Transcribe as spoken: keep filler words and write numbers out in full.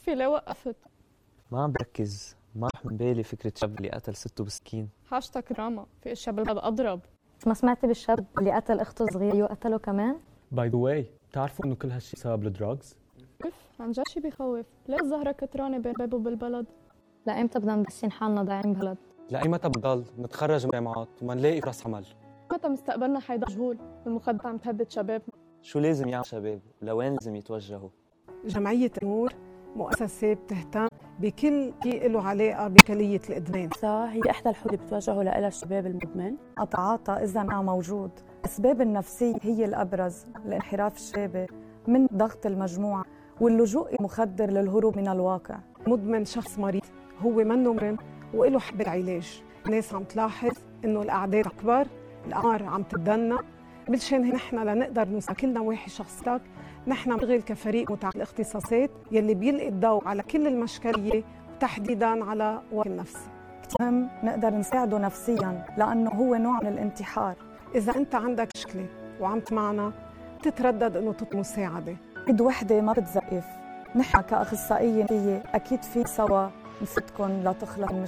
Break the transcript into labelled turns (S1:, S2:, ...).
S1: كفي ليه وقفت؟
S2: ما عم بركز، ما رح من بالي فكرة شاب اللي قتل سته بسكين.
S1: حاجتك دراما، في اشياء بالبلد اضرب.
S3: ما سمعتي بالشاب اللي قتل اخته صغيره وقتله كمان؟
S4: باي ذا واي، بتعرفوا انه كل هالشيء بسبب الدراجز؟
S1: كيف؟ عن جد شي بيخوف. ليه الزهرة كترانة بين باب وبالبلد؟
S3: لأيمتى بدنا مدسين حالنا ضايعين بلد؟
S4: لأي متى بضل نتخرج من الجامعات وما نلاقي فرص عمل؟
S1: متى مستقبلنا حيضل مجهول والمخدرات عم تهدد شبابنا؟
S2: شو لازم يعمل شباب؟ ولوين لازم يتوجهوا؟
S5: جمعية نور مؤسسة بتهتم بكل شيء له علاقة بكلية الإدمان.
S6: هي إحدى الحلول اللي بتوجهوا لها الشباب المدمن.
S7: أتعاطى إذا أنا موجود. الأسباب النفسية هي الأبرز لانحراف الشابة من ضغط المجموعة واللجوء المخدر للهروب من الواقع.
S5: مدمن شخص مريض، هو منه مرن وإله حب العلاج. الناس عم تلاحظ إنه الأعداد أكبر، الأعمار عم تتدنى. بالشان نحن لنقدر نوصل كل نواحي شخصيتك، نحن نشتغل كفريق متعدد الاختصاصات يلي بيلقي الضوء على كل المشكلية وتحديداً على وعي النفسي.
S7: مهم نقدر نساعده نفسياً لأنه هو نوع من الانتحار.
S5: إذا أنت عندك مشكلة وعم تسمعنا تتردد إنه تطلب مساعدة.
S7: إيد وحدة ما بتزقف. نحن كأخصائية نفسية أكيد في سوا نفيدكم لتخلص